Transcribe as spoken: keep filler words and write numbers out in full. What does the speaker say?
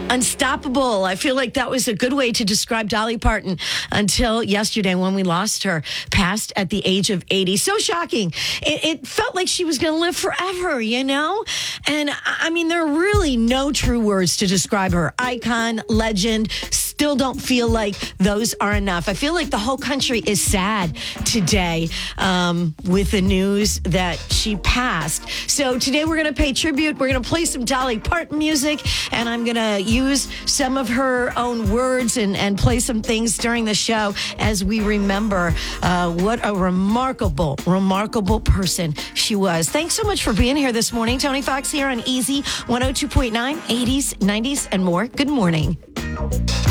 Unstoppable. I feel like that was a good way to describe Dolly Parton until yesterday when we lost her, passed at the age of eighty. So shocking. It, it felt like she was going to live forever, you know? And I mean, there are really no true words to describe her. Icon, legend, still don't feel like those are enough. I feel like the whole country is sad today um, with the news that she passed. So today we're going to pay tribute. We're going to play some Dolly Parton music, and I'm going to use some of her own words and, and play some things during the show as we remember uh, what a remarkable, remarkable person she was. Thanks so much for being here this morning. Tony Fox here on Easy one oh two point nine, eighties, nineties, and more. Good morning.